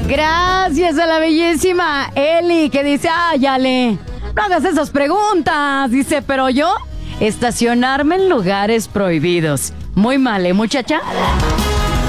Gracias a la bellísima Eli, que dice, Ale, no hagas esas preguntas. Dice, pero yo, estacionarme en lugares prohibidos. Muy mal, ¿eh, muchacha?